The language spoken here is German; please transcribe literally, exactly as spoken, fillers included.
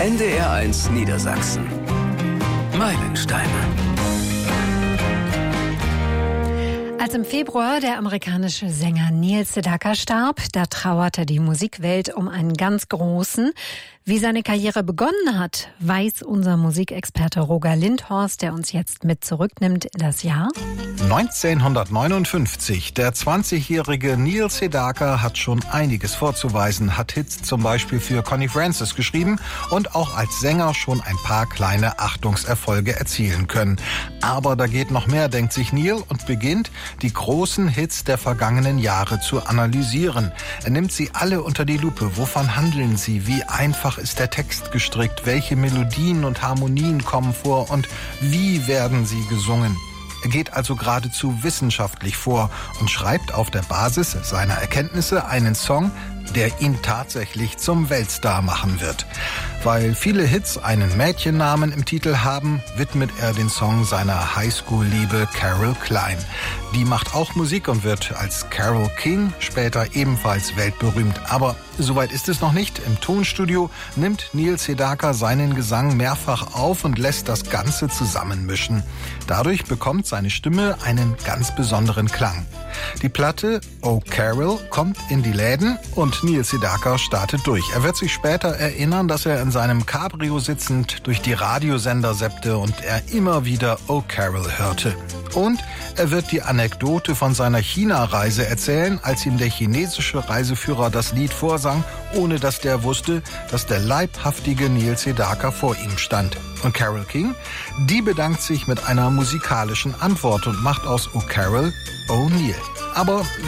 N D R eins Niedersachsen. Meilensteine. Als im Februar der amerikanische Sänger Neil Sedaka starb, da trauerte die Musikwelt um einen ganz großen. Wie seine Karriere begonnen hat, weiß unser Musikexperte Roger Lindhorst, der uns jetzt mit zurücknimmt in das Jahr neunzehnhundertneunundfünfzig. Der zwanzigjährige Neil Sedaka hat schon einiges vorzuweisen, hat Hits zum Beispiel für Connie Francis geschrieben und auch als Sänger schon ein paar kleine Achtungserfolge erzielen können. Aber da geht noch mehr, denkt sich Neil und beginnt, die großen Hits der vergangenen Jahre zu analysieren. Er nimmt sie alle unter die Lupe. Wovon handeln sie? Wie einfach ist der Text gestrickt? Welche Melodien und Harmonien kommen vor? Und wie werden sie gesungen? Er geht also geradezu wissenschaftlich vor und schreibt auf der Basis seiner Erkenntnisse einen Song, der ihn tatsächlich zum Weltstar machen wird. Weil viele Hits einen Mädchennamen im Titel haben, widmet er den Song seiner Highschool-Liebe Carole Klein. Die macht auch Musik und wird als Carole King später ebenfalls weltberühmt. Aber soweit ist es noch nicht. Im Tonstudio nimmt Neil Sedaka seinen Gesang mehrfach auf und lässt das Ganze zusammenmischen. Dadurch bekommt seine Stimme einen ganz besonderen Klang. Die Platte Oh Carole kommt in die Läden und Neil Sedaka startet durch. Er wird sich später erinnern, dass er in seinem Cabrio sitzend durch die Radiosender seppte und er immer wieder Oh Carole hörte. Und er wird die Anekdote von seiner China-Reise erzählen, als ihm der chinesische Reiseführer das Lied vorsang, ohne dass der wusste, dass der leibhaftige Neil Sedaka vor ihm stand. Und Carole King, die bedankt sich mit einer musikalischen Antwort und macht aus Oh Carole Oh Neil. Aber